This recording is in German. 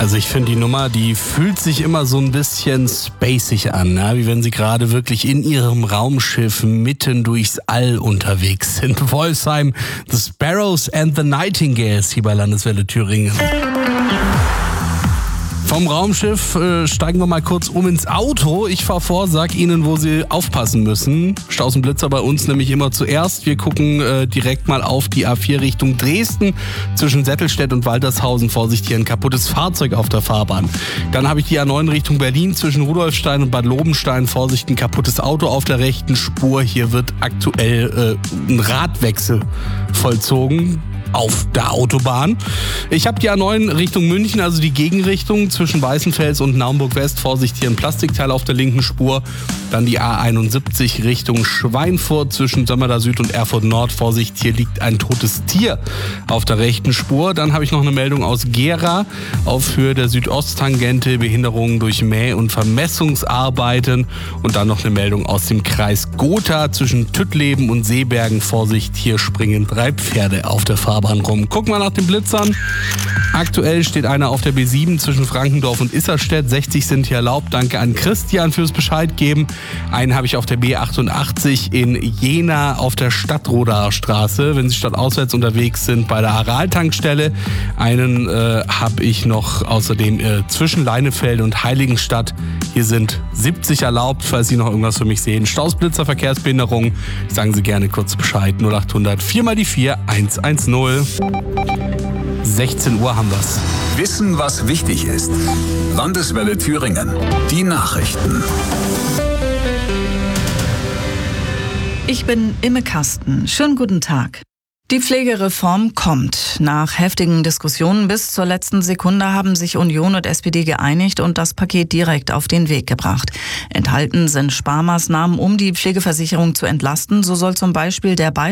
Also ich finde die Nummer, die fühlt sich immer so ein bisschen spacig an, ne? Wie wenn sie gerade wirklich in ihrem Raumschiff mitten durchs All unterwegs sind. Wolfsheim, The Sparrows and the Nightingales hier bei Landeswelle Thüringen. Vom Raumschiff steigen wir mal kurz ins Auto. Ich fahre vor, sag Ihnen, wo Sie aufpassen müssen. Staus und Blitzer bei uns nämlich immer zuerst. Wir gucken direkt mal auf die A4 Richtung Dresden. Zwischen Settelstedt und Waltershausen, Vorsicht, hier ein kaputtes Fahrzeug auf der Fahrbahn. Dann habe ich die A9 Richtung Berlin. Zwischen Rudolfstein und Bad Lobenstein, Vorsicht, ein kaputtes Auto auf der rechten Spur. Hier wird aktuell ein Radwechsel vollzogen auf der Autobahn. Ich habe die A9 Richtung München, also die Gegenrichtung zwischen Weißenfels und Naumburg-West. Vorsicht, hier ein Plastikteil auf der linken Spur. Dann die A71 Richtung Schweinfurt zwischen Sömmerda Süd und Erfurt Nord. Vorsicht, hier liegt ein totes Tier auf der rechten Spur. Dann habe ich noch eine Meldung aus Gera auf Höhe der Südosttangente, Behinderungen durch Mäh- und Vermessungsarbeiten. Und dann noch eine Meldung aus dem Kreis Gotha zwischen Tüttleben und Seebergen. Vorsicht, hier springen 3 Pferde auf der Fahrbahn rum. Gucken wir nach den Blitzern. Aktuell steht einer auf der B7 zwischen Frankendorf und Isserstedt. 60 sind hier erlaubt. Danke an Christian fürs Bescheid geben. Einen habe ich auf der B88 in Jena auf der Stadtrodaer Straße, wenn Sie stadtauswärts unterwegs sind, bei der Aral-Tankstelle. Einen habe ich noch außerdem zwischen Leinefelde und Heiligenstadt. Hier sind 70 erlaubt, falls Sie noch irgendwas für mich sehen. Stausblitzer, Verkehrsbehinderung. Sagen Sie gerne kurz Bescheid. 0800 4 mal die 4 110. 16 Uhr haben wir's. Wissen, was wichtig ist. Landeswelle Thüringen. Die Nachrichten. Ich bin Imme Kasten. Schönen guten Tag. Die Pflegereform kommt. Nach heftigen Diskussionen bis zur letzten Sekunde haben sich Union und SPD geeinigt und das Paket direkt auf den Weg gebracht. Enthalten sind Sparmaßnahmen, um die Pflegeversicherung zu entlasten. So soll zum Beispiel der